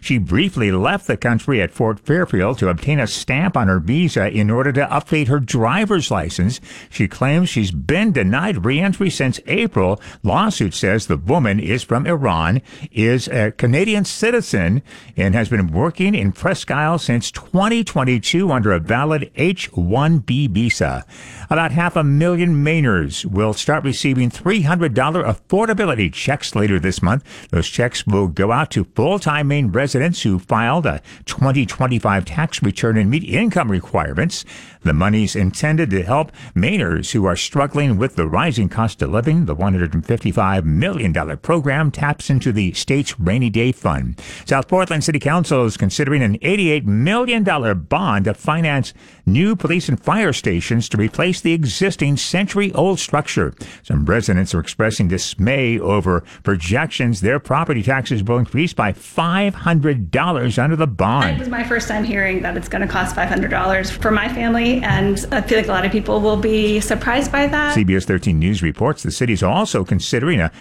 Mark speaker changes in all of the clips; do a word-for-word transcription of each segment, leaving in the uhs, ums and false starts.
Speaker 1: She briefly left the country at Fort Fairfield to obtain a stamp on her visa in order to update her driver's license. She claims she's been denied re-entry since April. Lawsuit says the woman is from Iran, is a Canadian citizen, and has been working in Presque Isle since twenty twenty-two under a valid H one B visa. About half a million Mainers will start receiving three hundred dollars affordability checks later this month. Those checks will go out to full-time Maine residents who filed a twenty twenty-five tax return and meet income requirements. The money's intended to help Mainers who are struggling with the rising cost of living. The one hundred fifty-five million dollars program taps into the state's rainy day fund. South Portland City Council is considering an eighty-eight million dollars bond to finance new police and fire stations to replace the existing century-old structure. Some residents are expressing dismay over projections their property taxes will increase by five hundred dollars under the bond.
Speaker 2: This is my first time hearing that it's going to cost five hundred dollars for my family, and I feel like a lot of people will be surprised by that.
Speaker 1: C B S thirteen News reports the city is also considering a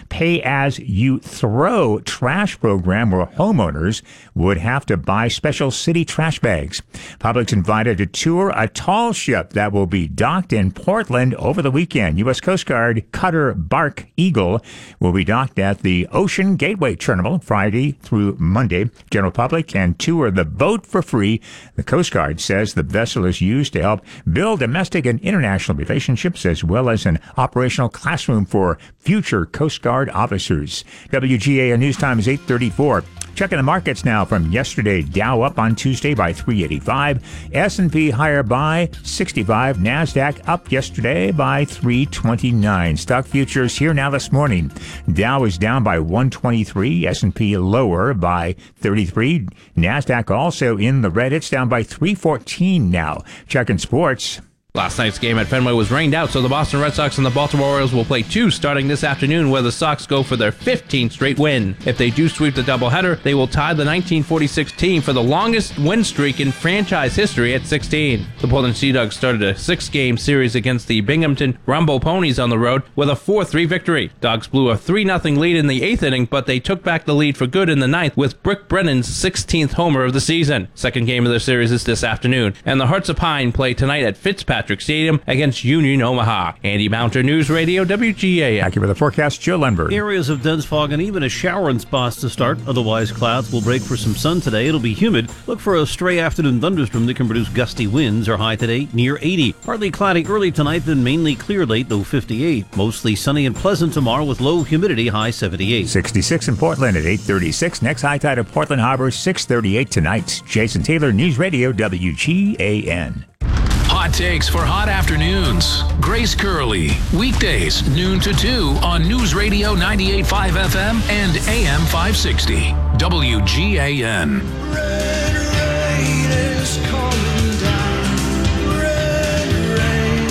Speaker 1: pay-as-you-throw trash program where homeowners would have to buy special city trash bags. Public's invited to tour a tall ship that will be docked in Portland over the weekend. U S Coast Guard cutter Bark Eagle will be docked at the Ocean Gateway Terminal Friday through Monday. General public can tour the boat for free. The Coast Guard says the vessel is used to help build domestic and international relationships as well as an operational classroom for future Coast Guard officers. W G A N News Time is eight thirty-four. Checking the markets now from yesterday. Dow up on Tuesday by three eighty-five. S and P higher by sixty-five. NASDAQ up yesterday by three twenty-nine. Stock futures here now this morning. Dow is down by one twenty-three. S and P lower by thirty-three. NASDAQ also in the red. It's down by three fourteen now. Checking sports.
Speaker 3: Last night's game at Fenway was rained out, so the Boston Red Sox and the Baltimore Orioles will play two starting this afternoon, where the Sox go for their fifteenth straight win. If they do sweep the doubleheader, they will tie the nineteen forty-six team for the longest win streak in franchise history at sixteen. The Portland Sea Dogs started a six-game series against the Binghamton Rumble Ponies on the road with a four three victory. Dogs blew a three nothing lead in the eighth inning, but they took back the lead for good in the ninth with Brick Brennan's sixteenth homer of the season. Second game of the series is this afternoon, and the Hearts of Pine play tonight at Fitzpatrick Stadium against Union Omaha. Andy Mounter, News Radio, W G A N.
Speaker 1: Back here with the forecast, Joe Lundberg.
Speaker 4: Areas of dense fog and even a shower in spots to start. Otherwise, clouds will break for some sun today. It'll be humid. Look for a stray afternoon thunderstorm that can produce gusty winds. Our high today near eighty. Partly cloudy early tonight, then mainly clear late, though fifty-eight. Mostly sunny and pleasant tomorrow with low humidity, high seventy-eight.
Speaker 1: sixty-six in Portland at eight thirty-six. Next high tide of Portland Harbor, six thirty-eight tonight. Jason Taylor, News Radio, W G A N.
Speaker 5: Hot takes for hot afternoons. Grace Curley, weekdays noon to two on News Radio ninety-eight point five F M and A M five sixty. W G A N.
Speaker 6: Red rain is coming down. Red rain.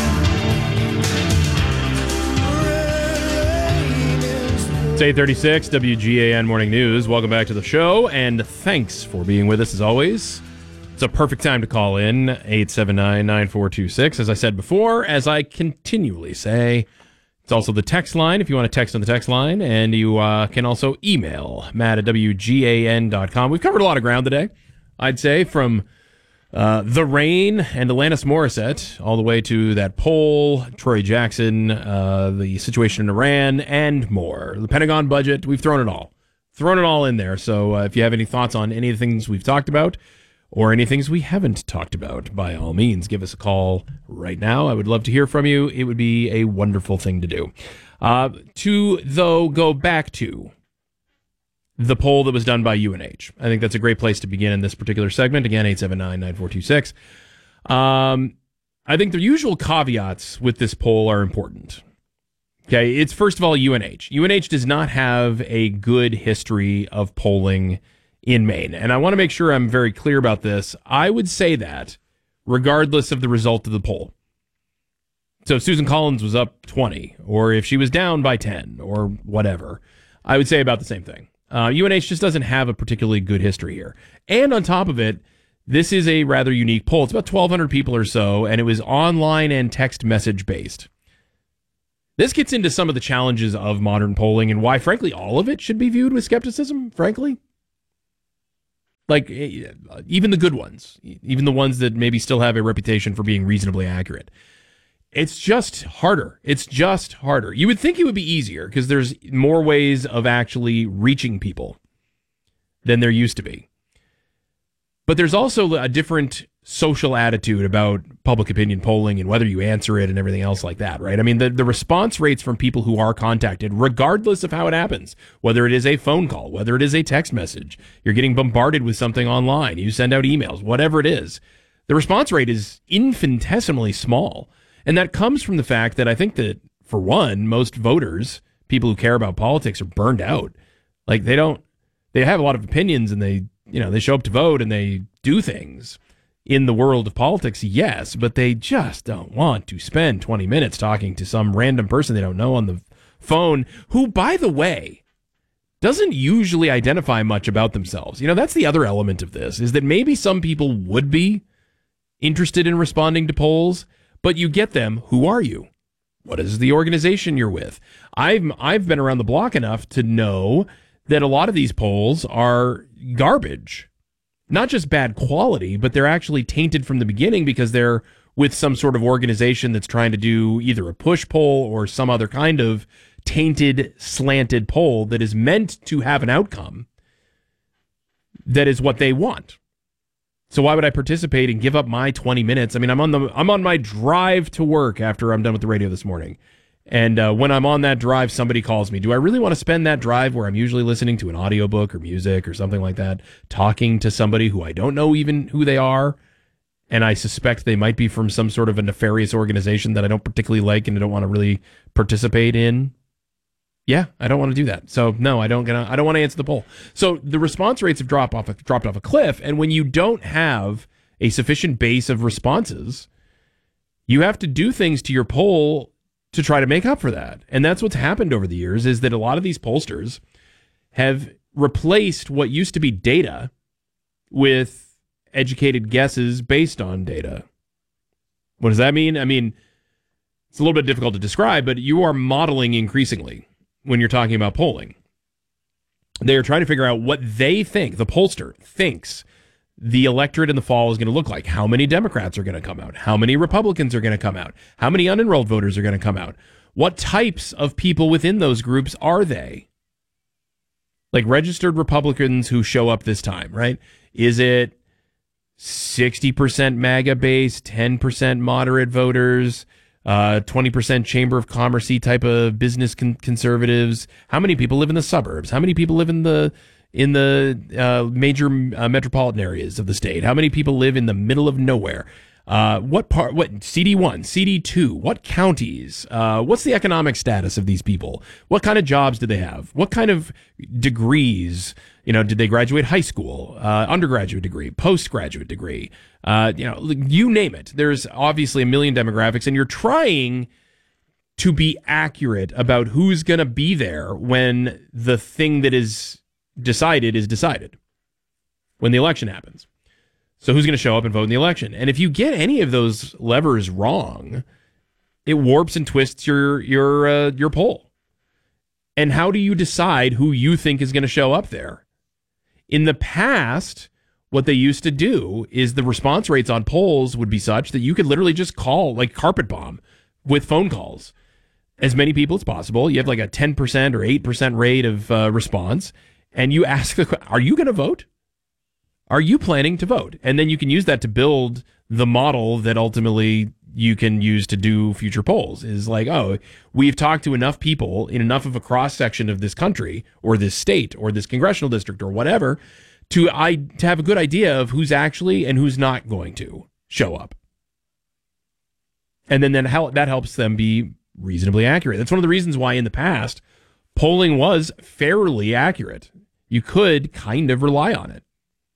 Speaker 6: Red rain is...
Speaker 7: It's eight thirty-six, W G A N Morning News. Welcome back to the show, and thanks for being with us as always. It's a perfect time to call in, eight seven nine, nine four two six. As I said before, as I continually say, it's also the text line if you want to text on the text line, and you uh, can also email Matt at W G A N dot com. We've covered a lot of ground today, I'd say, from uh, the rain and Alanis Morissette all the way to that poll, Troy Jackson, uh, the situation in Iran, and more. The Pentagon budget, we've thrown it all. Thrown it all in there. So uh, if you have any thoughts on any of the things we've talked about, or any things we haven't talked about, by all means, give us a call right now. I would love to hear from you. It would be a wonderful thing to do. Uh, to, though, go back to the poll that was done by U N H. I think that's a great place to begin in this particular segment. Again, eight seven nine, nine four two six. Um, I think the usual caveats with this poll are important. Okay, it's first of all U N H. U N H does not have a good history of polling in Maine. And I want to make sure I'm very clear about this. I would say that regardless of the result of the poll. So if Susan Collins was up twenty, or if she was down by ten, or whatever, I would say about the same thing. Uh, U N H just doesn't have a particularly good history here. And on top of it, this is a rather unique poll. It's about twelve hundred people or so, and it was online and text message based. This gets into some of the challenges of modern polling and why, frankly, all of it should be viewed with skepticism, frankly. Like, eh, even the good ones, even the ones that maybe still have a reputation for being reasonably accurate. It's just harder. It's just harder. You would think it would be easier because there's more ways of actually reaching people than there used to be. But there's also a different social attitude about public opinion polling and whether you answer it and everything else like that, right? I mean, the, the response rates from people who are contacted, regardless of how it happens, whether it is a phone call, whether it is a text message, you're getting bombarded with something online, you send out emails, whatever it is, the response rate is infinitesimally small. And that comes from the fact that I think that, for one, most voters, people who care about politics, are burned out. Like, they don't, they have a lot of opinions and they, you know, they show up to vote and they do things in the world of politics, yes, but they just don't want to spend twenty minutes talking to some random person they don't know on the phone, who, by the way, doesn't usually identify much about themselves. You know, that's the other element of this, is that maybe some people would be interested in responding to polls, but you get them, who are you? What is the organization you're with? I've I've been around the block enough to know that a lot of these polls are garbage. Not just bad quality, but they're actually tainted from the beginning because they're with some sort of organization that's trying to do either a push poll or some other kind of tainted, slanted poll that is meant to have an outcome that is what they want. So why would I participate and give up my twenty minutes? I mean, I'm on the I'm on my drive to work after I'm done with the radio this morning. And uh, when I'm on that drive, somebody calls me. Do I really want to spend that drive where I'm usually listening to an audiobook or music or something like that, talking to somebody who I don't know even who they are, and I suspect they might be from some sort of a nefarious organization that I don't particularly like and I don't want to really participate in? Yeah, I don't want to do that. So no, I don't gonna I don't want to answer the poll. So the response rates have dropped off dropped off a cliff, and when you don't have a sufficient base of responses, you have to do things to your poll to try to make up for that. And that's what's happened over the years, is that a lot of these pollsters have replaced what used to be data with educated guesses based on data. What does that mean? I mean, it's a little bit difficult to describe, but you are modeling increasingly when you're talking about polling. They are trying to figure out what they think, the pollster thinks the electorate in the fall is going to look like. How many Democrats are going to come out? How many Republicans are going to come out? How many unenrolled voters are going to come out? What types of people within those groups are they? Like registered Republicans who show up this time, right? Is it sixty percent MAGA base, ten percent moderate voters, uh, twenty percent Chamber of Commerce-y type of business con- conservatives? How many people live in the suburbs? How many people live in the in the uh, major uh, metropolitan areas of the state? How many people live in the middle of nowhere? Uh, what part, what C D one, C D two, what counties? Uh, what's the economic status of these people? What kind of jobs do they have? What kind of degrees? You know, did they graduate high school, uh, undergraduate degree, postgraduate degree? Uh, you know, you name it. There's obviously a million demographics, and you're trying to be accurate about who's going to be there when the thing that is decided is decided, when the election happens. So who's going to show up and vote in the election? And if you get any of those levers wrong, it warps and twists your your uh, your poll. And how do you decide who you think is going to show up there? In the past, what they used to do is the response rates on polls would be such that you could literally just call, like carpet bomb with phone calls, as many people as possible. You have like a ten percent or eight percent rate of uh, response. And you ask the question, are you going to vote? Are you planning to vote? And then you can use that to build the model that ultimately you can use to do future polls. Is like, oh, we've talked to enough people in enough of a cross section of this country or this state or this congressional district or whatever to I to have a good idea of who's actually and who's not going to show up. And then, then how that helps them be reasonably accurate. That's one of the reasons why in the past polling was fairly accurate. You could kind of rely on it.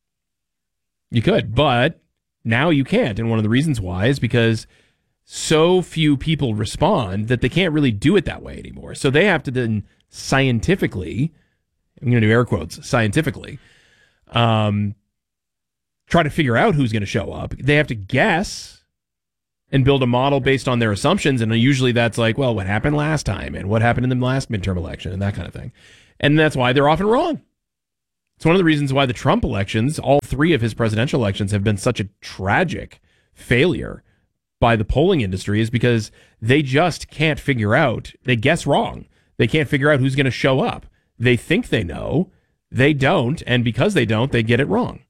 Speaker 7: You could, but now you can't. And one of the reasons why is because so few people respond that they can't really do it that way anymore. So they have to then scientifically, I'm going to do air quotes, scientifically, um, try to figure out who's going to show up. They have to guess and build a model based on their assumptions. And usually that's like, well, what happened last time and what happened in the last midterm election and that kind of thing. And that's why they're often wrong. It's one of the reasons why the Trump elections, all three of his presidential elections, have been such a tragic failure by the polling industry, is because they just can't figure out, they guess wrong. They can't figure out who's going to show up. They think they know, they don't, and because they don't, they get it wrong.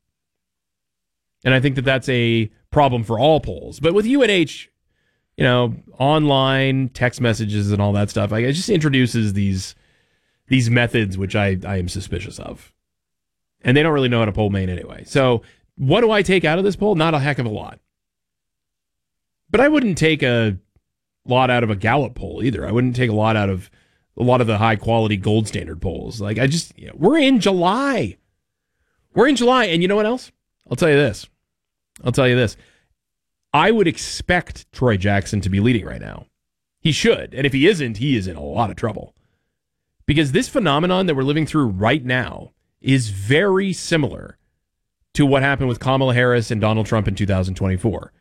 Speaker 7: And I think that that's a problem for all polls. But with U N H, you know, online text messages and all that stuff, like, it just introduces these these methods which I, I am suspicious of. And they don't really know how to poll Maine anyway. So what do I take out of this poll? Not a heck of a lot. But I wouldn't take a lot out of a Gallup poll either. I wouldn't take a lot out of a lot of the high quality gold standard polls. Like, I just, you know, we're in July. We're in July. And you know what else? I'll tell you this. I'll tell you this. I would expect Troy Jackson to be leading right now. He should. And if he isn't, he is in a lot of trouble. Because this phenomenon that we're living through right now is very similar to what happened with Kamala Harris and Donald Trump in two thousand twenty-four.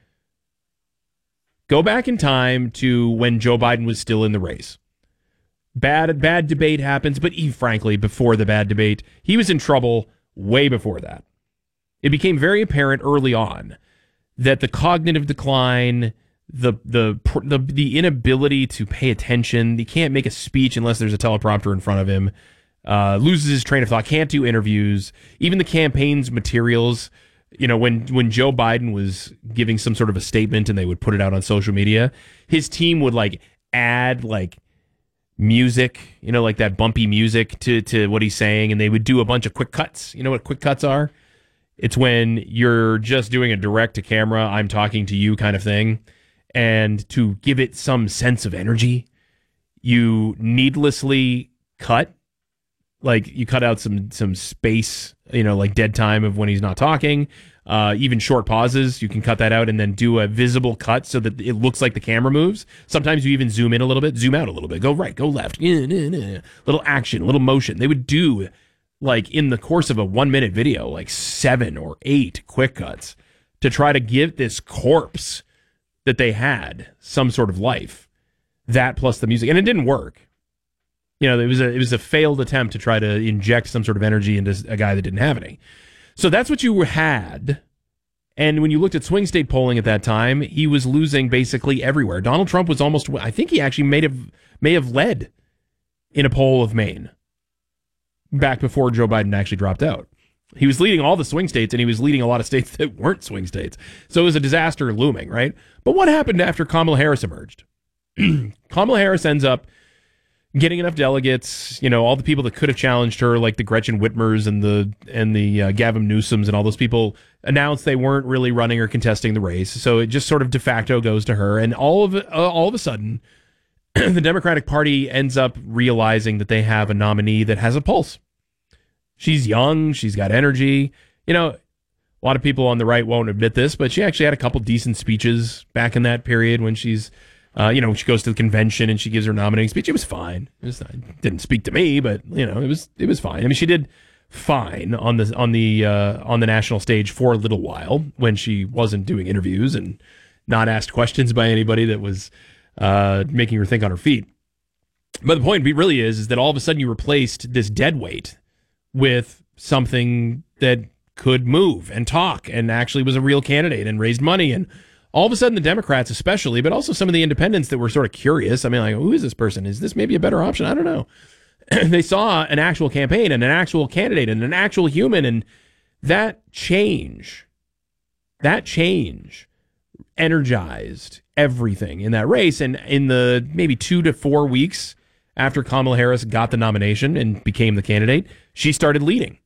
Speaker 7: Go back in time to when Joe Biden was still in the race. Bad, bad debate happens, but he, frankly, before the bad debate, he was in trouble way before that. It became very apparent early on that the cognitive decline, the the the the inability to pay attention, he can't make a speech unless there's a teleprompter in front of him, uh, loses his train of thought, can't do interviews, even the campaign's materials. You know, when, when Joe Biden was giving some sort of a statement and they would put it out on social media, his team would like add like music, you know, like that bumpy music to, to what he's saying. And they would do a bunch of quick cuts. You know what quick cuts are? It's when you're just doing a direct to camera, I'm talking to you kind of thing. And to give it some sense of energy, you needlessly cut. Like, you cut out some some space, you know, like dead time of when he's not talking. Uh, even short pauses, you can cut that out and then do a visible cut so that it looks like the camera moves. Sometimes you even zoom in a little bit, zoom out a little bit, go right, go left, little action, little motion. They would do, like, in the course of a one-minute video, like seven or eight quick cuts to try to give this corpse that they had some sort of life. That plus the music. And it didn't work. You know, it was a it was a failed attempt to try to inject some sort of energy into a guy that didn't have any. So that's what you had. And when you looked at swing state polling at that time, he was losing basically everywhere. Donald Trump was almost, I think he actually may have, may have led in a poll of Maine back before Joe Biden actually dropped out. He was leading all the swing states, and he was leading a lot of states that weren't swing states. So it was a disaster looming, right? But what happened after Kamala Harris emerged? Kamala Harris ends up getting enough delegates, you know, all the people that could have challenged her, like the Gretchen Whitmers and the and the uh, Gavin Newsoms and all those people, announced they weren't really running or contesting the race. So it just sort of de facto goes to her. And all of it, uh, all of a sudden, the Democratic Party ends up realizing that they have a nominee that has a pulse. She's young. She's got energy. You know, a lot of people on the right won't admit this, but she actually had a couple decent speeches back in that period when she's Uh, you know, she goes to the convention and she gives her nominating speech. It was fine. It was, it didn't speak to me, but you know, it was it was fine. I mean, she did fine on the on the uh, on the national stage for a little while when she wasn't doing interviews and not asked questions by anybody that was uh, making her think on her feet. But the point really is, is that all of a sudden you replaced this dead weight with something that could move and talk and actually was a real candidate and raised money. And all of a sudden, the Democrats especially, but also some of the independents that were sort of curious. I mean, like, who is this person? Is this maybe a better option? I don't know. They saw an actual campaign and an actual candidate and an actual human, and that change, that change energized everything in that race. And in the maybe two to four weeks after Kamala Harris got the nomination and became the candidate, she started leading.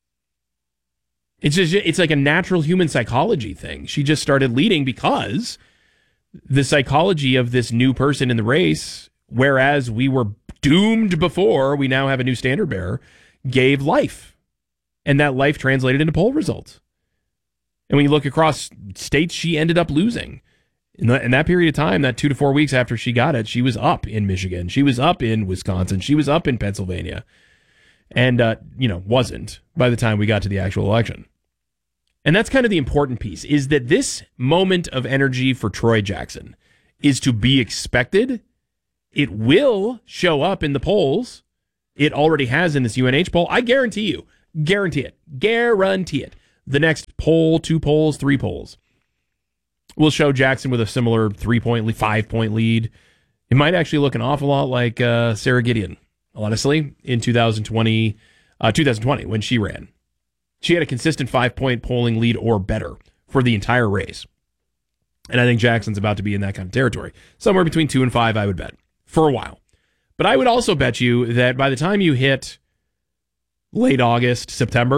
Speaker 7: It's just, it's like a natural human psychology thing. She just started leading because the psychology of this new person in the race, whereas we were doomed before, we now have a new standard bearer, gave life. And that life translated into poll results. And when you look across states, she ended up losing. In, the, in that period of time, that two to four weeks after she got it, she was up in Michigan. She was up in Wisconsin. She was up in Pennsylvania. And, uh, you know, wasn't by the time we got to the actual election. And that's kind of the important piece, is that this moment of energy for Troy Jackson is to be expected. It will show up in the polls. It already has in this U N H poll. I guarantee you, Guarantee it. Guarantee it. The next poll, two polls, three polls will show Jackson with a similar three-point, lead, five-point lead. It might actually look an awful lot like uh, Sarah Gideon, honestly, in two thousand twenty, uh, twenty twenty when she ran. She had a consistent five-point polling lead or better for the entire race. And I think Jackson's about to be in that kind of territory. Somewhere between two and five, I would bet, for a while. But I would also bet you that by the time you hit late August, September,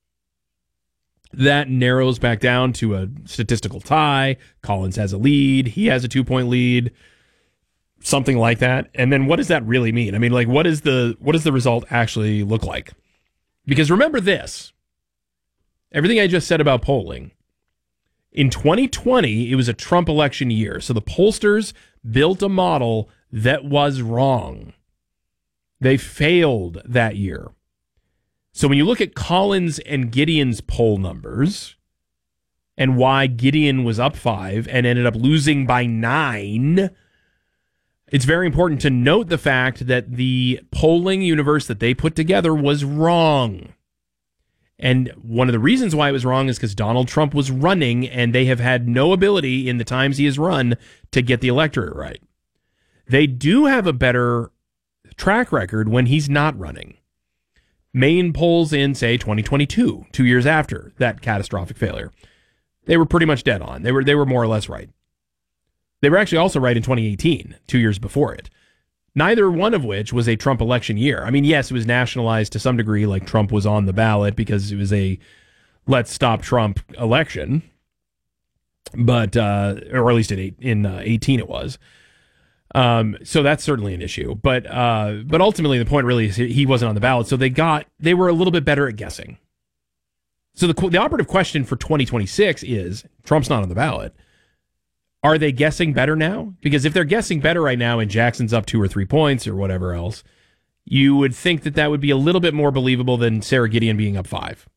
Speaker 7: that narrows back down to a statistical tie. Collins has a lead. He has a two-point lead. Something like that. And then what does that really mean? I mean, like, what is the what does the result actually look like? Because remember this. Everything I just said about polling. In twenty twenty, it was a Trump election year. So the pollsters built a model that was wrong. They failed that year. So when you look at Collins and Gideon's poll numbers and why Gideon was up five and ended up losing by nine, it's very important to note the fact that the polling universe that they put together was wrong. And one of the reasons why it was wrong is because Donald Trump was running, and they have had no ability in the times he has run to get the electorate right. They do have a better track record when he's not running. Maine polls in, say, twenty twenty-two, two years after that catastrophic failure, they were pretty much dead on. They were they were more or less right. They were actually also right in twenty eighteen, two years before it. Neither one of which was a Trump election year. I mean, yes, it was nationalized to some degree, like Trump was on the ballot because it was a let's stop Trump election. But, uh, or at least in, eight, in uh, eighteen it was. Um, so that's certainly an issue. But uh, but ultimately the point really is he wasn't on the ballot. So they got, they were a little bit better at guessing. So the the operative question for twenty twenty-six is, Trump's not on the ballot. Are they guessing better now? Because if they're guessing better right now and Jackson's up two or three points or whatever else, you would think that that would be a little bit more believable than Sarah Gideon being up five.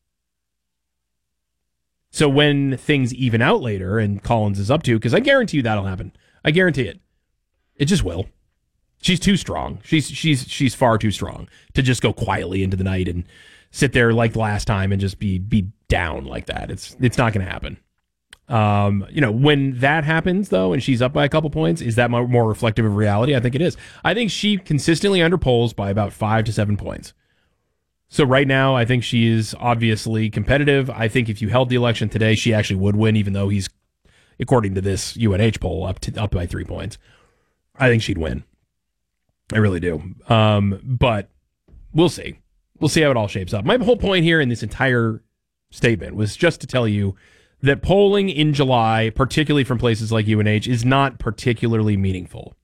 Speaker 7: So when things even out later and Collins is up two, because I guarantee you that'll happen. I guarantee it. It just will. She's too strong. She's she's she's far too strong to just go quietly into the night and sit there like last time and just be be down like that. It's it's not going to happen. Um, you know, when that happens, though, and she's up by a couple points, is that more, more reflective of reality? I think it is. I think she consistently underpolls by about five to seven points. So right now, I think she is obviously competitive. I think if you held the election today, she actually would win, even though he's, according to this U N H poll, up to, up by three points. I think she'd win. I really do. Um, but we'll see. We'll see how it all shapes up. My whole point here in this entire statement was just to tell you that polling in July, particularly from places like U N H, is not particularly meaningful.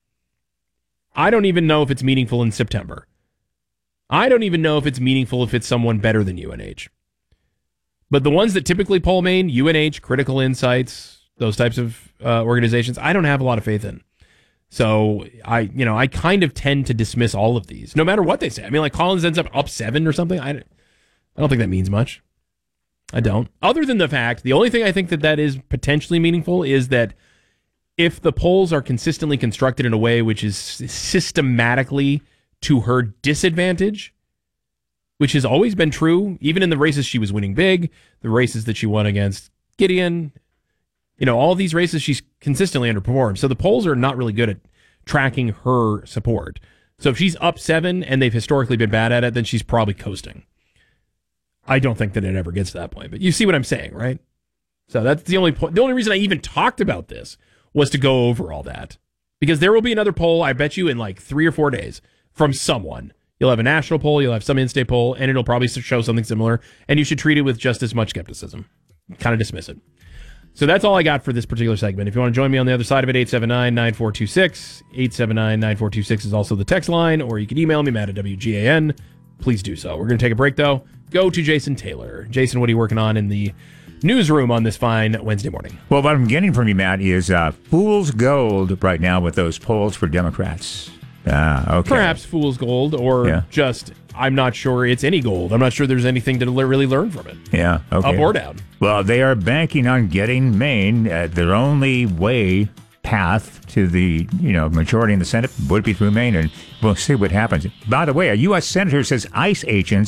Speaker 7: I don't even know if it's meaningful in September. I don't even know if it's meaningful if it's someone better than U N H. But the ones that typically poll Maine, U N H, Critical Insights, those types of uh, organizations, I don't have a lot of faith in. So I, you know, I kind of tend to dismiss all of these, no matter what they say. I mean, like Collins ends up up seven or something. I, I don't think that means much. I don't. Other than the fact, the only thing I think that that is potentially meaningful is that if the polls are consistently constructed in a way which is systematically to her disadvantage, which has always been true, even in the races she was winning big, the races that she won against Gideon, you know, all these races she's consistently underperformed. So the polls are not really good at tracking her support. So if she's up seven and they've historically been bad at it, then she's probably coasting. I don't think that it ever gets to that point, but you see what I'm saying, right? So that's the only point. The only reason I even talked about this was to go over all that, because there will be another poll, I bet you, in like three or four days from someone. You'll have a national poll, you'll have some in-state poll, and it'll probably show something similar, and you should treat it with just as much skepticism. Kind of dismiss it. So that's all I got for this particular segment. If you want to join me on the other side of it, eight seven nine, nine four two six. eight seven nine, nine four two six is also the text line, or you can email me, Matt at W G A N. Please do so. We're going to take a break, though. Go to Jason Taylor. Jason, what are you working on in the newsroom on this fine Wednesday morning?
Speaker 1: Well, what I'm getting from you, Matt, is uh, fool's gold right now with those polls for Democrats. Ah, okay.
Speaker 7: Perhaps fool's gold, or yeah. just, I'm not sure it's any gold. I'm not sure there's anything to le- really learn from it.
Speaker 1: Yeah, okay.
Speaker 7: Up or down.
Speaker 1: Well, they are banking on getting Maine. Uh, their only way, path to the, you know, majority in the Senate would be through Maine, and we'll see what happens. By the way, a U S senator says ICE agents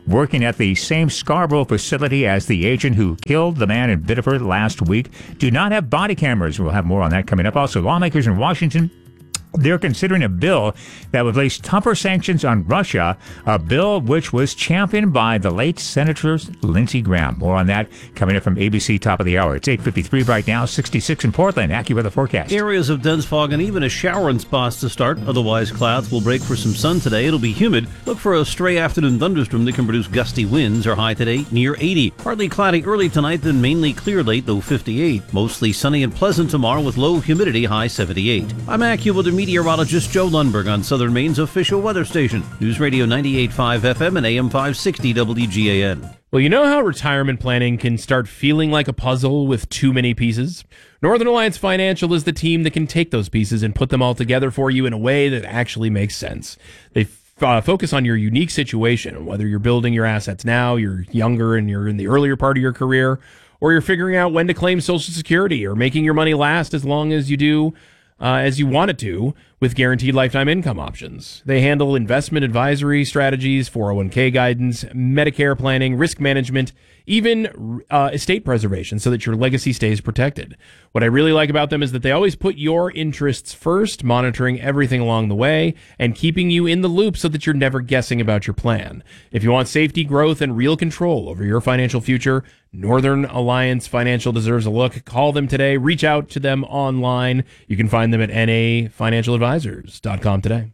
Speaker 1: working at the same Scarborough facility as the agent who killed the man in Biddeford last week, do not have body cameras. We'll have more on that coming up. Also, lawmakers in Washington, they're considering a bill that would place tougher sanctions on Russia, a bill which was championed by the late Senator Lindsey Graham. More on that coming up from A B C top of the hour. It's eight fifty-three right now, sixty-six in Portland. AccuWeather forecast.
Speaker 4: Areas of dense fog and even a shower in spots to start. Otherwise, clouds will break for some sun today. It'll be humid. Look for a stray afternoon thunderstorm that can produce gusty winds. Our high today near eighty. Partly cloudy early tonight, then mainly clear late, though fifty-eight. Mostly sunny and pleasant tomorrow with low humidity, high seventy-eight. I'm AccuWeather meteorologist Joe Lundberg on Southern Maine's official weather station, News Radio ninety-eight point five F M and A M five sixty W G A N.
Speaker 7: Well, you know how retirement planning can start feeling like a puzzle with too many pieces? Northern Alliance Financial is the team that can take those pieces and put them all together for you in a way that actually makes sense. They uh, focus on your unique situation, whether you're building your assets now, you're younger and you're in the earlier part of your career, or you're figuring out when to claim Social Security or making your money last as long as you do Uh, as you want it to, with guaranteed lifetime income options. They handle investment advisory strategies, four oh one k guidance, Medicare planning, risk management, even uh, estate preservation so that your legacy stays protected. What I really like about them is that they always put your interests first, monitoring everything along the way and keeping you in the loop so that you're never guessing about your plan. If you want safety, growth, and real control over your financial future, Northern Alliance Financial deserves a look. Call them today. Reach out to them online. You can find them at N A financial advisors dot com today.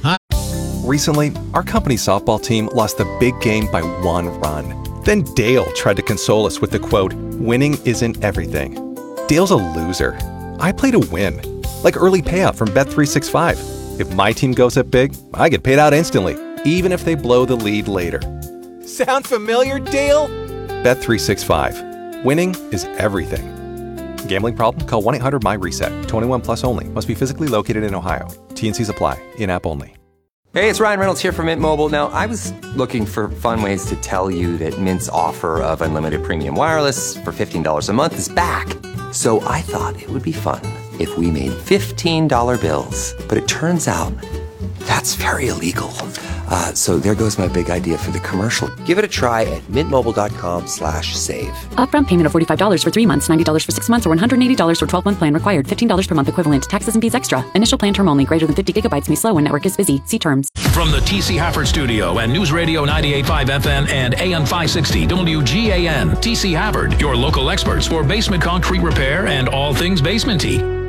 Speaker 8: Recently, our company softball team lost the big game by one run. Then Dale tried to console us with the quote, "Winning isn't everything." Dale's a loser. I play to win. Like early payout from Bet three sixty-five. If my team goes up big, I get paid out instantly, even if they blow the lead later. Sound familiar, Dale? Bet three sixty-five. Winning is everything. Gambling problem? Call one eight hundred M Y reset. twenty-one plus only. Must be physically located in Ohio. T N Cs apply. In-app only.
Speaker 9: Hey, it's Ryan Reynolds here from Mint Mobile. Now, I was looking for fun ways to tell you that Mint's offer of unlimited premium wireless for fifteen dollars a month is back. So I thought it would be fun if we made fifteen dollar bills. But it turns out that's very illegal. Uh, so there goes my big idea for the commercial. Give it a try at mintmobile.com slash save.
Speaker 10: Upfront payment of forty-five dollars for three months, ninety dollars for six months, or one hundred eighty dollars for twelve-month plan required. fifteen dollars per month equivalent. Taxes and fees extra. Initial plan term only. Greater than fifty gigabytes may slow when network is busy. See terms.
Speaker 5: From the T C Hafford Studio and News Radio ninety-eight point five F M and A M five sixty W G A N. T C Hafford, your local experts for basement concrete repair and all things basement-y.